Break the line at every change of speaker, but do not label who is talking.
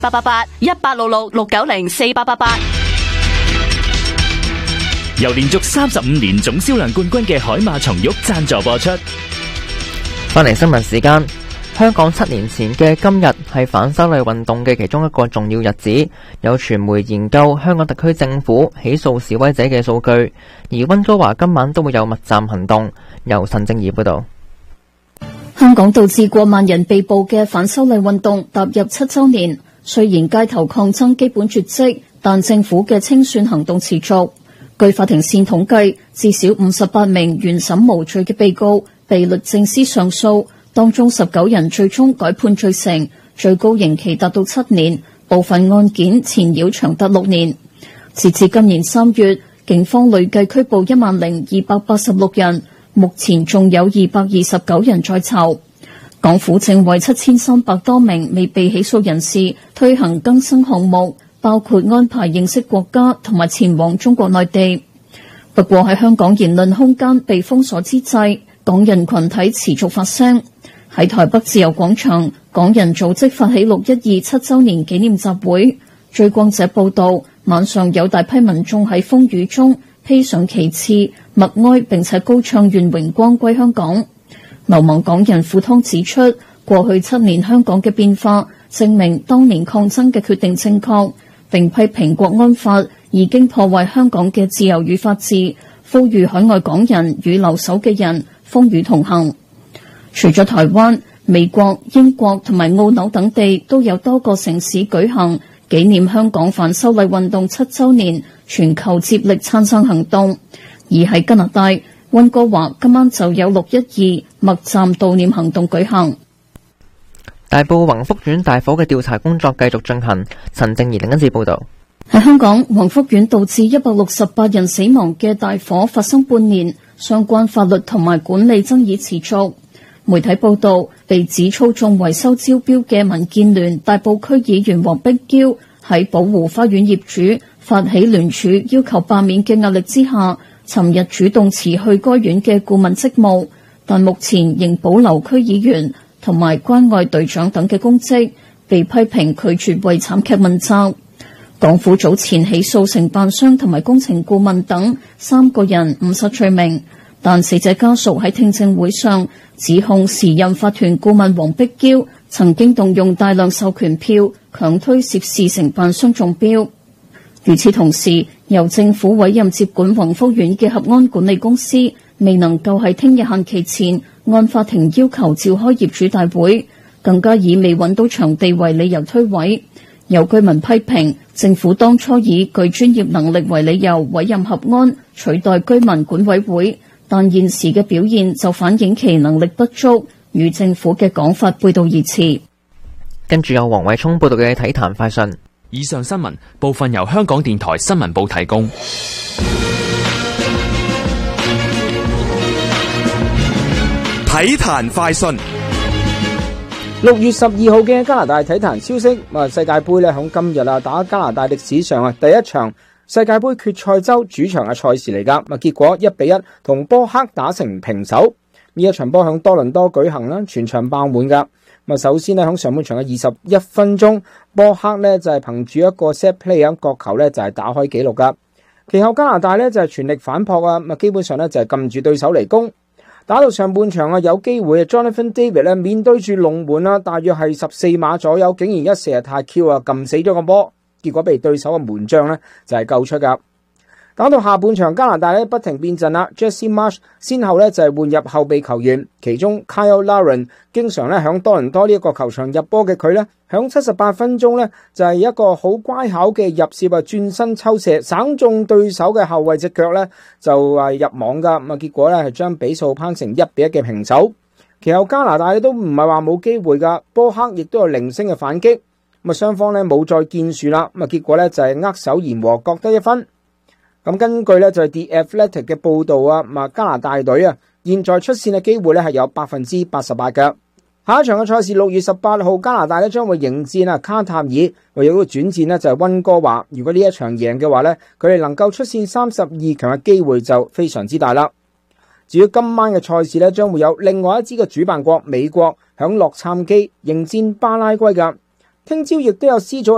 888-1866-690-4888。
由連續35年總銷量冠軍嘅海馬松玉贊助播出。
翻嚟新聞時間，香港7年前嘅今日係反修例運動嘅其中一個重要日子。有傳媒研究香港特區政府起訴示威者嘅數據，而溫哥華今晚都會有密站行動。由陳正儀報道。
香港導致過萬人被捕嘅反修例運動踏入7週年，雖然街頭抗爭基本絕跡，但政府嘅清算行動持續。據法庭線統計，至少58名原審無罪嘅被告被律政司上訴，當中19人最終改判罪成，最高刑期達到7年，部分案件纏繞長達6年。截至今年3月，警方累計拘捕10286人，目前仲有229人在囚。港府正為7300多名未被起訴人士推行更生項目，包括安排認識國家同埋前往中國內地。不過喺香港言論空間被封鎖之際，港人群體持續發聲。喺台北自由廣場，港人組織發起612 7週年紀念集會。追光者報道，晚上有大批民眾喺風雨中披上旗幟默哀，並且高唱願榮光歸香港。流亡港人傅湯指出，過去7年香港嘅變化證明當年抗爭嘅決定正確，並批評國安法已經破壞香港嘅自由與法治，呼籲海外港人與留守嘅人風雨同行。除咗台灣、美國、英國同埋澳紐等地都有多個城市舉行紀念香港反修例運動7週年全球接力撐傘行動，而喺加拿大溫哥華今晚就有612默站悼念行動舉行。
大埔宏福苑大火嘅調查工作繼續進行。陳正儀另一節報道。
喺香港，宏福苑導致168人死亡嘅大火發生半年，相關法律同埋管理爭議持續。媒體報道，被指操縱維修招標嘅民建聯大埔區議員黃碧嬌喺寶湖花園業主發起聯署要求罷免嘅壓力之下，尋日主動辭去該院嘅顧問職務，但目前仍保留區議員同埋關愛隊長等嘅公職，被批評拒絕為慘劇問責。港府早前起訴承辦商同埋工程顧問等3個人誤殺罪名，但死者家屬喺聽證會上指控時任法團顧問黃碧嬌曾經動用大量授權票強推涉事承辦商中標。與此同時，由政府委任接管宏福苑嘅合安管理公司未能夠喺聽日限期前按法庭要求召開業主大會，更加以未揾到場地為理由推諉。有居民批評政府當初以具專業能力為理由委任合安取代居民管委會，但現時嘅表現就反映其能力不足，與政府嘅講法背道而馳。
跟住有黃偉聰報道嘅體壇快訊。
以上新聞部分由香港電台新聞部提供。
體壇快訊。
6月12號嘅加拿大體壇消息，世界盃咧響今日打加拿大歷史上第一場世界盃決賽周主場嘅賽事嚟噶，結果1-1同波克打成平手。呢一場波響多倫多舉行啦，全場爆滿噶。首先咧響上半場嘅21分鐘，波克咧就係憑住一個 set play 角球咧就係打開紀錄噶。其後加拿大咧就係全力反撲啊，基本上咧就係撳住對手嚟攻。打到上半場有機會 Jonathan David 咧面對住龍門大約係14碼左右，竟然一射太 Q 撳死咗個波，結果被對手嘅門將咧就係救出噶。打到下半場，加拿大咧不停變陣啦 ，Jesse Marsh 先後咧就係換入後備球員，其中 Kyle Larin 經常咧響多倫多呢一個球場入波嘅佢咧，響78分鐘咧就係一個好乖巧嘅入射轉身抽射，省中對手嘅後衛隻腳咧就係入網噶，結果咧係將比數攀成1-1嘅平手。其後加拿大都唔係話冇機會噶，波克亦都有零星嘅反擊，雙方咧冇再建樹啦，結果咧就係握手言和，各得1分。咁根據咧就係 The Athletic 嘅報道加拿大隊現在出線嘅機會咧係有88%嘅。下一場嘅賽事6月18號，加拿大咧將會迎戰卡塔爾，為咗個轉戰就係溫哥華。如果呢一場贏嘅話咧，佢哋能夠出線32強嘅機會就非常之大啦。至於今晚嘅賽事咧，將會有另外一支嘅主辦國美國響洛杉磯迎戰巴拉圭噶。聽朝亦都有 C 組